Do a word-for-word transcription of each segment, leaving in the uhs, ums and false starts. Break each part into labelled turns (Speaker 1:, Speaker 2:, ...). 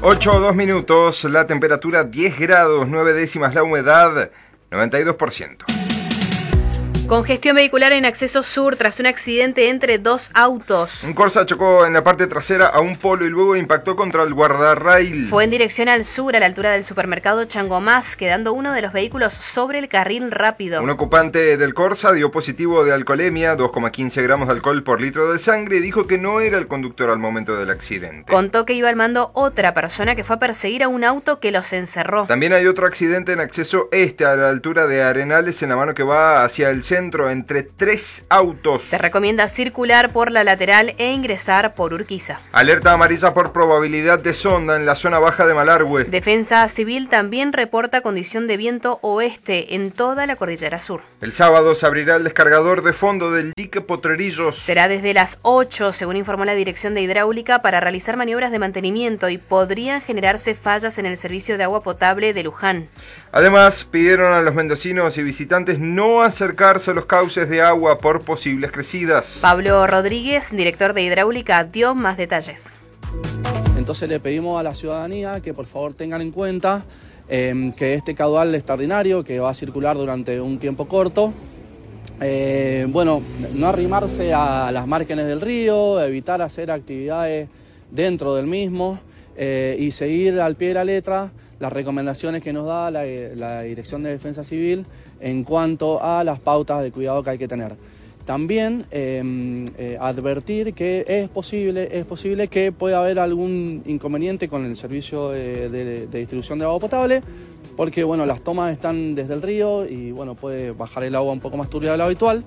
Speaker 1: ocho o dos minutos, la temperatura diez grados, nueve décimas, la humedad noventa y dos por ciento.
Speaker 2: Congestión vehicular en acceso sur tras un accidente entre dos autos.
Speaker 1: Un Corsa chocó en la parte trasera a un Polo y luego impactó contra el guardarraíl.
Speaker 2: Fue en dirección al sur, a la altura del supermercado Changomás, quedando uno de los vehículos sobre el carril rápido.
Speaker 1: Un ocupante del Corsa dio positivo de alcoholemia, dos coma quince gramos de alcohol por litro de sangre, y dijo que no era el conductor al momento del accidente.
Speaker 2: Contó que iba al mando otra persona que fue a perseguir a un auto que los encerró.
Speaker 1: También hay otro accidente en acceso este, a la altura de Arenales, en la mano que va hacia el centro, entre tres autos.
Speaker 2: Se recomienda circular por la lateral e ingresar por Urquiza.
Speaker 1: Alerta amarilla por probabilidad de sonda en la zona baja de Malargüe.
Speaker 2: Defensa Civil también reporta condición de viento oeste en toda la cordillera sur.
Speaker 1: El sábado se abrirá el descargador de fondo del dique Potrerillos.
Speaker 2: Será desde las ocho, según informó la Dirección de Hidráulica, para realizar maniobras de mantenimiento y podrían generarse fallas en el servicio de agua potable de Luján.
Speaker 1: Además, pidieron a los mendocinos y visitantes no acercarse a los cauces de agua por posibles crecidas.
Speaker 2: Pablo Rodríguez, director de Hidráulica, dio más detalles.
Speaker 3: Entonces le pedimos a la ciudadanía que por favor tengan en cuenta eh, que este caudal extraordinario que va a circular durante un tiempo corto, eh, bueno, no arrimarse a las márgenes del río, evitar hacer actividades dentro del mismo eh, y seguir al pie de la letra las recomendaciones que nos da la, la Dirección de Defensa Civil en cuanto a las pautas de cuidado que hay que tener. También eh, eh, advertir que es posible, es posible que pueda haber algún inconveniente con el servicio de, de, de distribución de agua potable, porque bueno, las tomas están desde el río y bueno, puede bajar el agua un poco más turbia de lo habitual.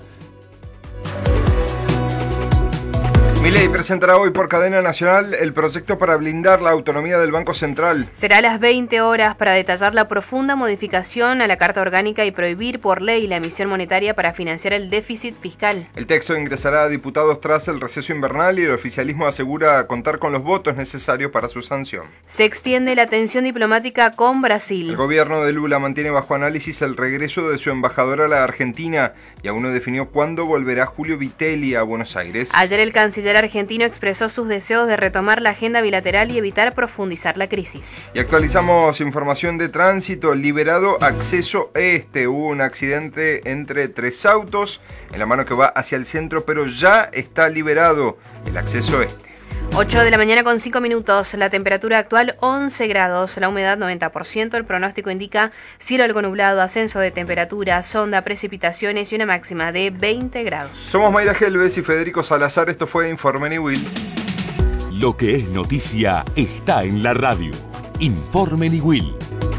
Speaker 1: Milei presentará hoy por cadena nacional el proyecto para blindar la autonomía del Banco Central.
Speaker 2: Será a las veinte horas para detallar la profunda modificación a la Carta Orgánica y prohibir por ley la emisión monetaria para financiar el déficit fiscal.
Speaker 1: El texto ingresará a diputados tras el receso invernal y el oficialismo asegura contar con los votos necesarios para su sanción.
Speaker 2: Se extiende la tensión diplomática con Brasil.
Speaker 1: El gobierno de Lula mantiene bajo análisis el regreso de su embajador a la Argentina y aún no definió cuándo volverá Julio Vitelli a Buenos Aires.
Speaker 2: Ayer el canciller argentino expresó sus deseos de retomar la agenda bilateral y evitar profundizar la crisis.
Speaker 1: Y actualizamos información de tránsito. Liberado acceso este. Hubo un accidente entre tres autos en la mano que va hacia el centro, pero ya está liberado el acceso este.
Speaker 2: ocho de la mañana con cinco minutos, la temperatura actual once grados, la humedad noventa por ciento, el pronóstico indica cielo algo nublado, ascenso de temperatura, sonda, precipitaciones y una máxima de veinte grados.
Speaker 1: Somos Mayra Gelbes y Federico Salazar, esto fue Informe Niwil.
Speaker 4: Lo que es noticia está en la radio. Informe Niwil.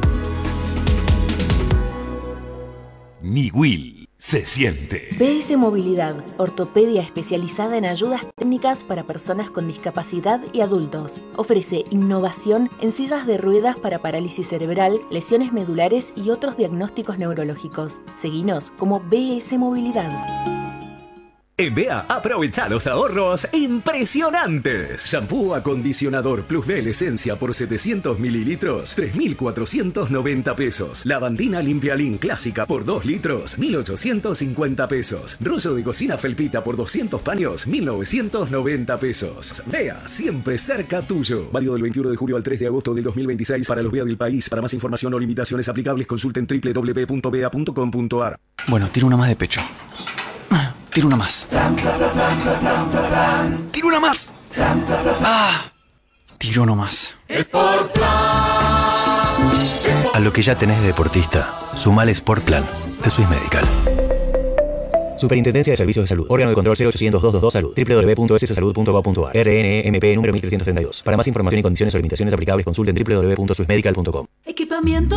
Speaker 4: Niwil. Se siente.
Speaker 5: B S Movilidad, ortopedia especializada en ayudas técnicas para personas con discapacidad y adultos. Ofrece innovación en sillas de ruedas para parálisis cerebral, lesiones medulares y otros diagnósticos neurológicos. Seguinos como B S Movilidad.
Speaker 6: En B E A, aprovecha los ahorros impresionantes. Shampoo acondicionador Plus B Esencia por setecientos mililitros, tres mil cuatrocientos noventa pesos. Lavandina Limpialin clásica por dos litros, mil ochocientos cincuenta pesos. Rollo de cocina Felpita por doscientos paños, mil novecientos noventa pesos. B E A, siempre cerca tuyo. Válido del veintiuno de julio al tres de agosto del dos mil veintiséis para los B E A del país. Para más información o limitaciones aplicables, consulten doble u doble u doble u punto b e a punto com punto a r.
Speaker 7: Bueno, tiro una más de pecho. Tiro una más. Tiro una más. Ah, tiro no más.
Speaker 8: A lo que ya tenés de deportista, sumale Sportplan de Swiss Medical. Superintendencia de Servicios de Salud. Órgano de control cero ochocientos dos veintidos Salud. doble u doble u doble u punto s salud punto gov punto a r. R N M P número mil trescientos treinta y dos. Para más información y condiciones o limitaciones aplicables, consulten doble u doble u doble u punto swiss medical punto com.
Speaker 9: Equipamiento